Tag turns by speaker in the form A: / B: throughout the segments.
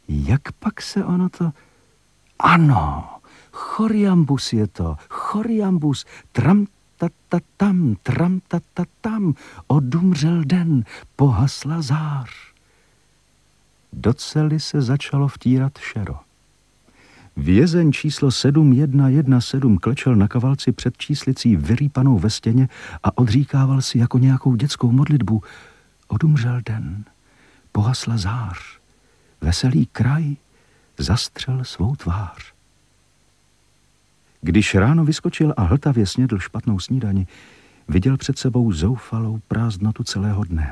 A: Jak pak se ono to... Ano, choriambus je to, choriambus, tram-ta-ta-tam, odumřel den, pohasla zář. Do cely se začalo vtírat šero. Vězeň číslo 7117 klečel na kavalci před číslicí vyrýpanou ve stěně a odříkával si jako nějakou dětskou modlitbu. Odumřel den, pohasla zář, veselý kraj zastřel svou tvář. Když ráno vyskočil a hltavě snědl špatnou snídani, viděl před sebou zoufalou prázdnotu celého dne.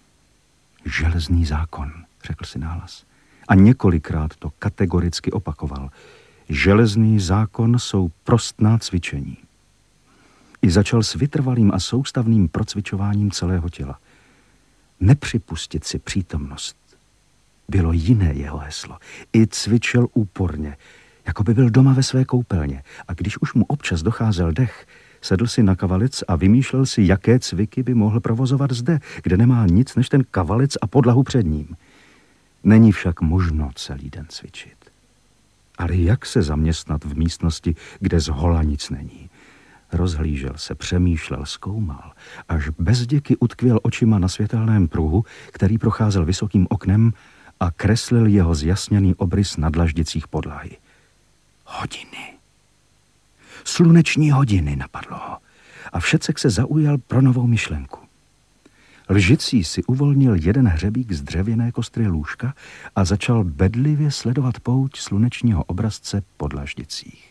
A: Železný zákon, řekl si nahlas. A několikrát to kategoricky opakoval. Železný zákon jsou prostná cvičení. I začal s vytrvalým a soustavným procvičováním celého těla. Nepřipustit si přítomnost bylo jiné jeho heslo. I cvičil úporně, jako by byl doma ve své koupelně. A když už mu občas docházel dech, sedl si na kavalec a vymýšlel si, jaké cviky by mohl provozovat zde, kde nemá nic než ten kavalec a podlahu před ním. Není však možno celý den cvičit. Ale jak se zaměstnat v místnosti, kde zhola nic není? Rozhlížel se, přemýšlel, zkoumal, až bezděky utkvěl očima na světelném pruhu, který procházel vysokým oknem a kreslil jeho zjasněný obrys na dlaždicích podlahy. Hodiny. Sluneční hodiny, napadlo ho. A všecek se zaujal pro novou myšlenku. Lžicí si uvolnil jeden hřebík z dřevěné kostry lůžka a začal bedlivě sledovat pouť slunečního obrazce po dlaždicích.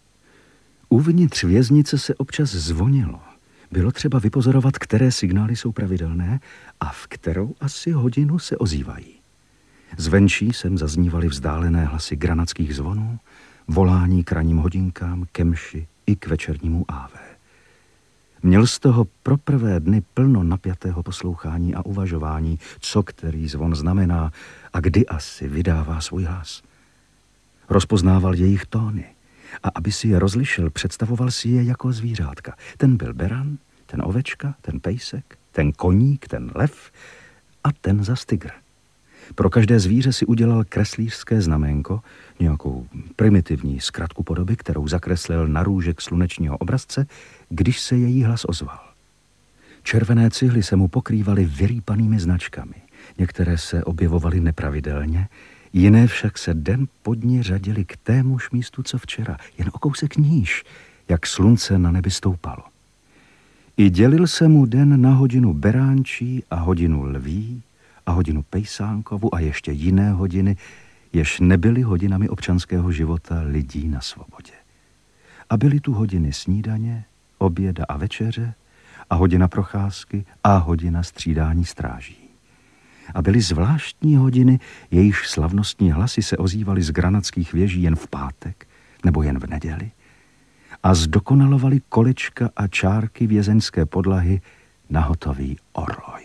A: Uvnitř věznice se občas zvonilo. Bylo třeba vypozorovat, které signály jsou pravidelné a v kterou asi hodinu se ozývají. Zvenčí sem zaznívaly vzdálené hlasy granatských zvonů, volání k ranním hodinkám, ke mši i k večernímu ávé. Měl z toho pro prvé dny plno napjatého poslouchání a uvažování, co který zvon znamená a kdy asi vydává svůj hlas. Rozpoznával jejich tóny a aby si je rozlišil, představoval si je jako zvířátka. Ten byl beran, ten ovečka, ten pejsek, ten koník, ten lev a ten zas tygr. Pro každé zvíře si udělal kreslířské znaménko, nějakou primitivní zkratku podoby, kterou zakreslil na růžek slunečního obrazce, když se její hlas ozval. Červené cihly se mu pokrývaly vyrýpanými značkami. Některé se objevovaly nepravidelně, jiné však se den po dni řadily k témuž místu, co včera, jen o kousek níž, jak slunce na nebi stoupalo. I dělil se mu den na hodinu beránčí a hodinu lví, a hodinu pejsánkovu a ještě jiné hodiny, jež nebyly hodinami občanského života lidí na svobodě. A byly tu hodiny snídaně, oběda a večeře, a hodina procházky a hodina střídání stráží. A byly zvláštní hodiny, jejichž slavnostní hlasy se ozývaly z granatských věží jen v pátek nebo jen v neděli a zdokonalovaly kolečka a čárky vězeňské podlahy na hotový orloj.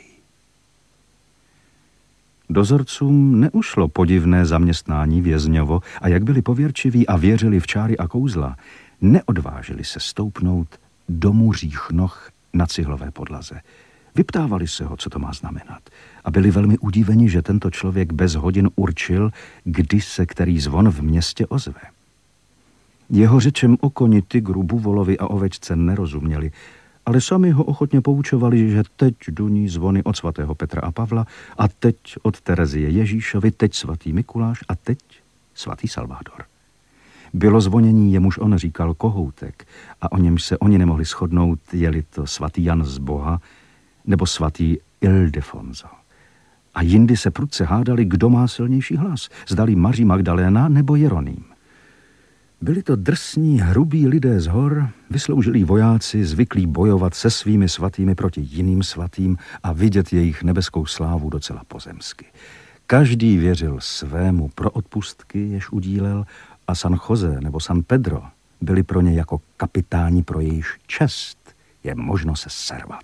A: Dozorcům neušlo podivné zaměstnání vězňovo a jak byli pověrčiví a věřili v čáry a kouzla, neodvážili se stoupnout do muřích noh na cihlové podlaze. Vyptávali se ho, co to má znamenat, a byli velmi udiveni, že tento člověk bez hodin určil, kdy se který zvon v městě ozve. Jeho řečem o koni, tygru, buvolovi a ovečce nerozuměli, ale sami ho ochotně poučovali, že teď duní zvony od svatého Petra a Pavla a teď od Terezie Ježíšovi, teď svatý Mikuláš a teď svatý Salvador. Bylo zvonění, jemuž on říkal kohoutek a o němž se oni nemohli shodnout, je-li to svatý Jan z Boha nebo svatý Ildefonso. A jindy se prudce hádali, kdo má silnější hlas, zdali Maří Magdaléna nebo Jeroným. Byli to drsní, hrubí lidé z hor, vysloužilí vojáci, zvyklí bojovat se svými svatými proti jiným svatým a vidět jejich nebeskou slávu docela pozemsky. Každý věřil svému pro odpustky, jež udílel, a San Jose nebo San Pedro byli pro ně jako kapitáni, pro jejíž čest je možno se servat.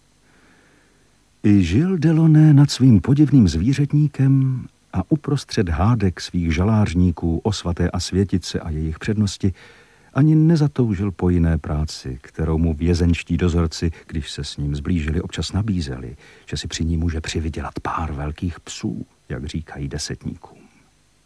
A: I žil Delaunay nad svým podivným zvířetníkem a uprostřed hádek svých žalářníků o svaté a světice a jejich přednosti ani nezatoužil po jiné práci, kterou mu vězenčtí dozorci, když se s ním zblížili, občas nabízeli, že si při ní může přivydělat pár velkých psů, jak říkají desetníkům.